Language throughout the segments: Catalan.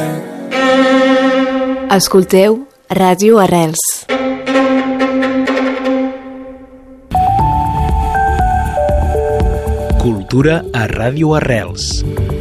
Escolteu Ràdio Arrels. Cultura a Ràdio Arrels.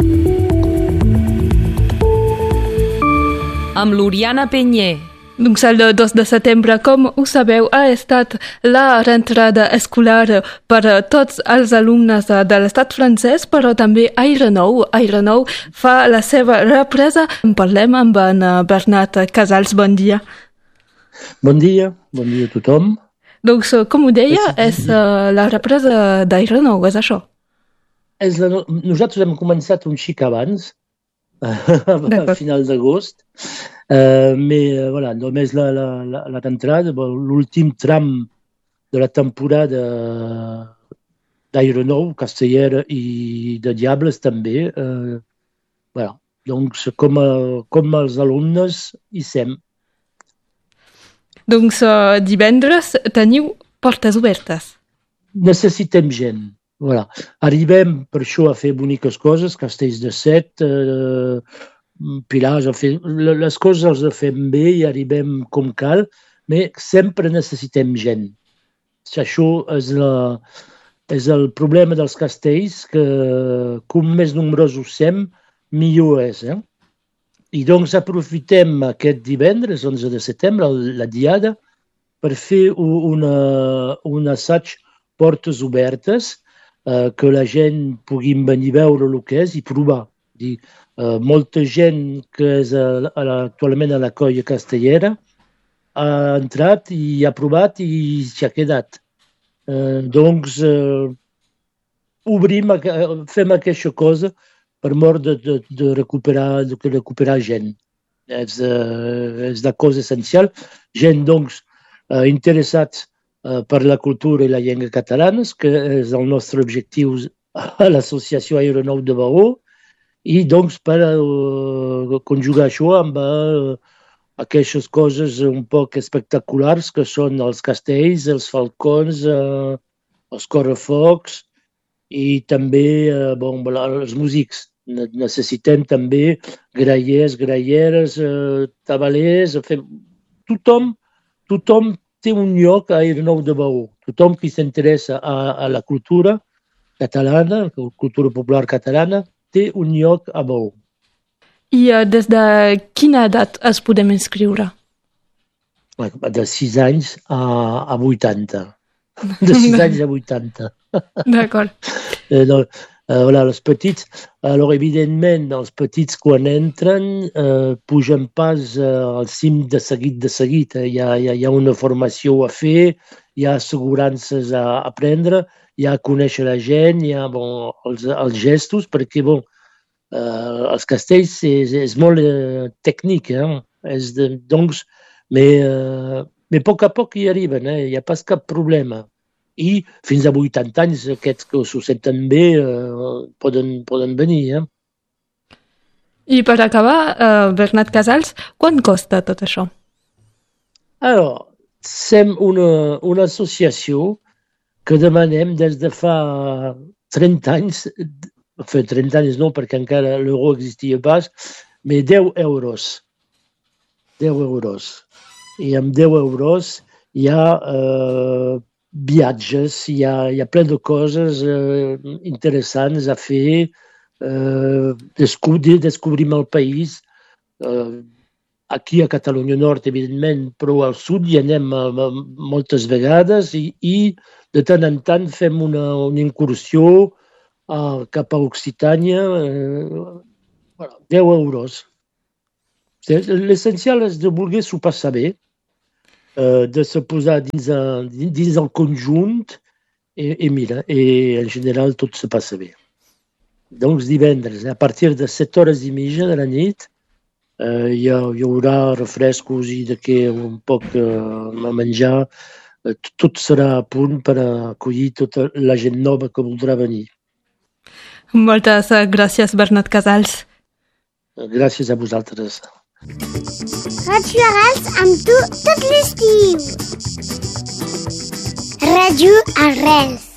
Amb l'Oriana Penyer. Doncs el 2 de setembre, com ho sabeu, ha estat la rentrada escolar per a tots els alumnes de l'estat francès, però també Aire Nou. Aire Nou fa la seva represa. En parlem amb en Bernat Casals. Bon dia. Bon dia a tothom. Doncs, com ho deia, és la represa d'Aire Nou, és això? Nosaltres hem començat un xic abans, a final d'agost, però només la rentrada, l'últim tram de la temporada d'Aire Nou, Castellera i de Diables també. Doncs com els alumnes hi sem. Doncs divendres teniu portes obertes. Necessitem gent. Arribem per això a fer boniques coses, castells de set, pilars, les coses les fem bé i arribem com cal, però sempre necessitem gent. Això és el problema dels castells, que com més nombrosos sem, millor és. I doncs aprofitem aquest divendres, 11 de setembre, la diada, per fer un assaig portes obertes, que la gent pugui venir a veure el que és i provar. Molta gent que és actualment a la colla castellera ha entrat i ha provat i s'hi ha quedat. Doncs fem aquesta cosa per mort de recuperar gent. És la cosa essencial. Gent, doncs, interessats per la cultura i la llengua catalanes, que és el nostre objectiu a l'Associació Aire Nou de Baó, i doncs per conjugar això amb aquestes coses un poc espectaculars que són els castells, els falcons, els correfocs i també els músics. Necessitem també grallers, gralleres, tabalers, tothom té un lloc a Aire Nou de Baó. Tothom qui s'interessa a la cultura catalana, la cultura popular catalana, té un lloc a Baó. I des de quina edat es podem inscriure? De 6 anys a 80. De 6 anys a 80. D'acord. Els petits, evidentment, els petits quan entren pugen pas al cim de seguit. Hi ha una formació a fer, hi ha assegurances a prendre, hi ha a conèixer la gent, hi ha els gestos, perquè els castells és molt tècnic, doncs, però a poc hi arriben, hi ha pas cap problema. I fins a 80 anys, aquests que s'ho senten bé poden venir. I per acabar, Bernat Casals, quant costa tot això? Som una associació que demanem des de fa 30 anys, 30 anys no, perquè encara l'euro existia pas, però 10 euros. 10 euros. I amb 10 euros hi ha viatges, hi ha ple de coses interessants a fer, descobrim el país, aquí a Catalunya Nord, evidentment, però al sud hi anem moltes vegades i de tant en tant fem una incursió cap a Occitània, 10 euros. L'essencial és de voler-s'ho passar bé, de se posar dins el conjunt i en general tot se passa bé. Doncs divendres, a partir de 7:30 de la nit, hi haurà refrescos i un poc a menjar. Tot serà a punt per acollir tota la gent nova que voldrà venir. Moltes gràcies, Bernat Casals. Gràcies a vosaltres. Ràdio Arrels amb tu tot l'estiu. Ràdio Arrels.